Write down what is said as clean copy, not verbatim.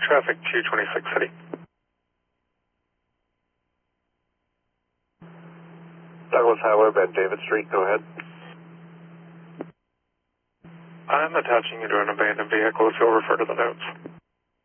Traffic 226 City. Douglas Highway, Bend David Street, go ahead. I'm attaching you to an abandoned vehicle if you'll refer to the notes.